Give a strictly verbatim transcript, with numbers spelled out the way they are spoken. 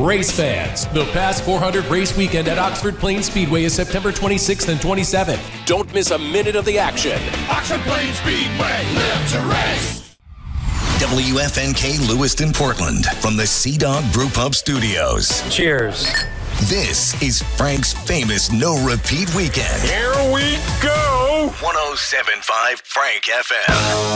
Race fans, the Past four hundred race weekend at Oxford Plains Speedway is September twenty-sixth and twenty-seventh. Don't miss a minute of the action. Oxford Plains Speedway, live to race. W F N K Lewiston, Portland, from the Sea Dog Brew Pub Studios. Cheers. This is Frank's famous no-repeat weekend. Here we go. one oh seven point five Frank F M.